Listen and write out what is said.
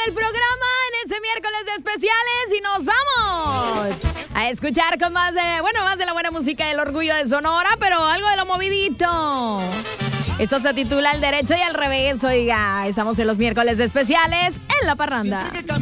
el programa en este miércoles de especiales y nos vamos a escuchar con más de la buena música del orgullo de Sonora, pero algo de lo movidito. Esto se titula El Derecho y al Revés. Oiga, estamos en los miércoles de especiales en La Parranda.